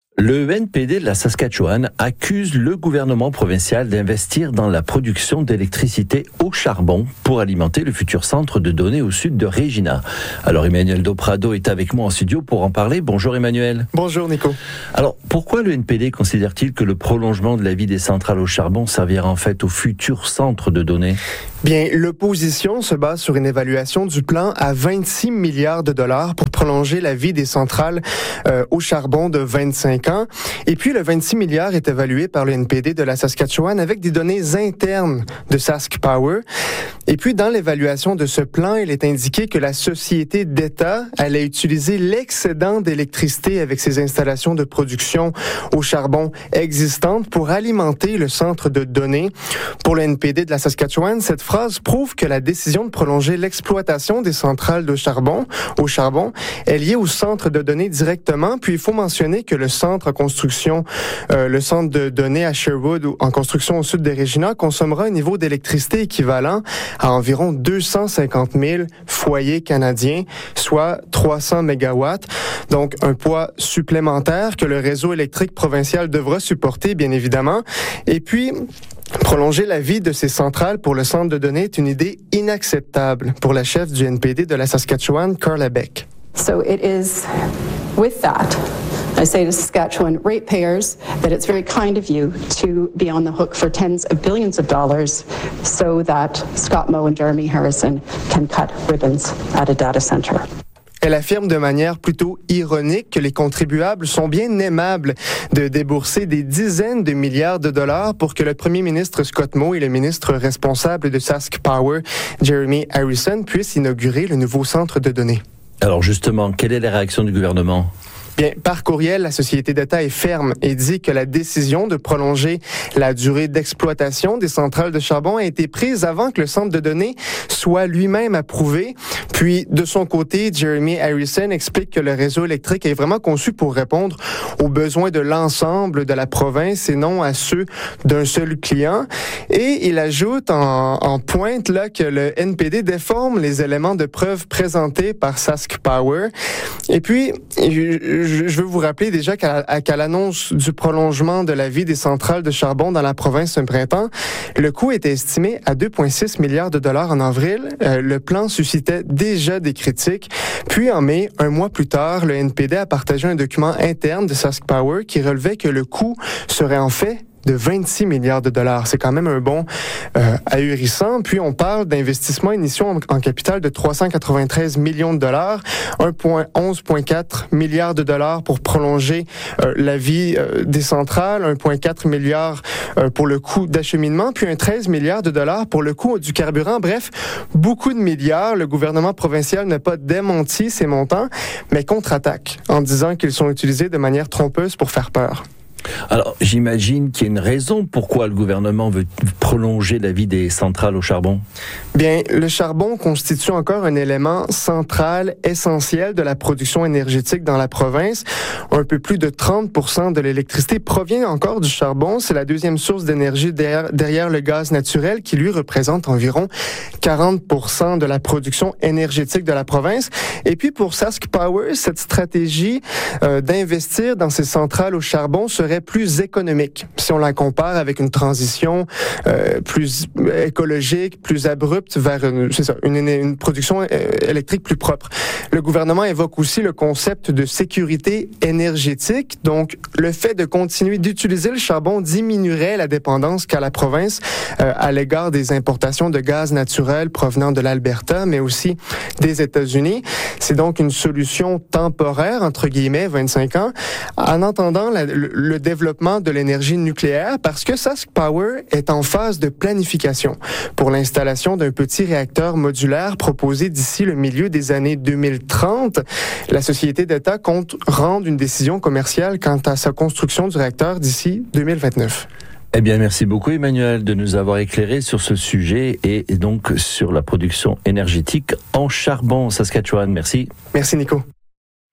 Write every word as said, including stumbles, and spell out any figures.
Le N P D de la Saskatchewan accuse le gouvernement provincial d'investir dans la production d'électricité au charbon pour alimenter le futur centre de données au sud de Regina. Alors Emmanuel Doprado est avec moi en studio pour en parler. Bonjour Emmanuel. Bonjour Nico. Alors pourquoi le N P D considère-t-il que le prolongement de la vie des centrales au charbon servira en fait au futur centre de données? Bien, l'opposition se base sur une évaluation du plan à vingt-six milliards de dollars pour prolonger la vie des centrales euh, au charbon de vingt-cinq ans. Et puis, le vingt-six milliards est évalué par le N P D de la Saskatchewan avec des données internes de Sask Power. Et puis, dans l'évaluation de ce plan, il est indiqué que la société d'État allait utiliser l'excédent d'électricité avec ses installations de production au charbon existantes pour alimenter le centre de données. Pour le N P D de la Saskatchewan, cette phrase prouve que la décision de prolonger l'exploitation des centrales de charbon au charbon est liée au centre de données directement. Puis il faut mentionner que le centre en construction, euh, le centre de données à Sherwood en construction au sud de Regina consommera un niveau d'électricité équivalent à environ deux cent cinquante mille foyers canadiens, soit trois cents mégawatts. Donc un poids supplémentaire que le réseau électrique provincial devra supporter, bien évidemment. Et puis prolonger la vie de ces centrales pour le centre de données est une idée inacceptable pour la chef du N P D de la Saskatchewan, Carla Beck. So it is with that, I say to Saskatchewan ratepayers that it's very kind of you to be on the hook for tens of billions of dollars so that Scott Moe and Jeremy Harrison can cut ribbons at a data center. Elle affirme de manière plutôt ironique que les contribuables sont bien aimables de débourser des dizaines de milliards de dollars pour que le premier ministre Scott Moe et le ministre responsable de Sask Power, Jeremy Harrison, puissent inaugurer le nouveau centre de données. Alors justement, quelle est la réaction du gouvernement? Bien, par courriel, la société d'État est ferme et dit que la décision de prolonger la durée d'exploitation des centrales de charbon a été prise avant que le centre de données soit lui-même approuvé. Puis, de son côté, Jeremy Harrison explique que le réseau électrique est vraiment conçu pour répondre aux besoins de l'ensemble de la province et non à ceux d'un seul client. Et il ajoute en, en pointe là que le N P D déforme les éléments de preuve présentés par Sask Power. Et puis, je, Je veux vous rappeler déjà qu'à, qu'à l'annonce du prolongement de la vie des centrales de charbon dans la province ce printemps, le coût était estimé à deux virgule six milliards de dollars en avril. Euh, le plan suscitait déjà des critiques. Puis en mai, un mois plus tard, le N P D a partagé un document interne de Sask Power qui relevait que le coût serait en fait de vingt-six milliards de dollars. C'est quand même un bond euh, ahurissant. Puis on parle d'investissements initiaux en, en capital de trois cent quatre-vingt-treize millions de dollars, un virgule onze virgule quatre milliards de dollars pour prolonger euh, la vie euh, des centrales, un virgule quatre milliard euh, pour le coût d'acheminement, puis un treize milliards de dollars pour le coût du carburant. Bref, beaucoup de milliards. Le gouvernement provincial n'a pas démenti ces montants, mais contre-attaque en disant qu'ils sont utilisés de manière trompeuse pour faire peur. Alors, j'imagine qu'il y a une raison pourquoi le gouvernement veut prolonger la vie des centrales au charbon. Bien, le charbon constitue encore un élément central, essentiel de la production énergétique dans la province. Un peu plus de trente pour cent de l'électricité provient encore du charbon. C'est la deuxième source d'énergie derrière, derrière le gaz naturel qui, lui, représente environ quarante pour cent de la production énergétique de la province. Et puis, pour Sask Power, cette stratégie euh, d'investir dans ces centrales au charbon serait plus économique si on la compare avec une transition euh, plus écologique, plus abrupte vers une, c'est ça, une, une production électrique plus propre. Le gouvernement évoque aussi le concept de sécurité énergétique. Donc, le fait de continuer d'utiliser le charbon diminuerait la dépendance qu'a la province euh, à l'égard des importations de gaz naturel provenant de l'Alberta, mais aussi des États-Unis. C'est donc une solution temporaire, entre guillemets, vingt-cinq ans, en attendant la, le, le développement de l'énergie nucléaire parce que Sask Power est en phase de planification pour l'installation d'un petit réacteur modulaire proposé d'ici le milieu des années deux mille trente. La société d'État compte rendre une décision commerciale quant à sa construction du réacteur d'ici deux mille vingt-neuf. Eh bien, merci beaucoup Emmanuel de nous avoir éclairé sur ce sujet et donc sur la production énergétique en charbon Saskatchewan. Merci. Merci Nico.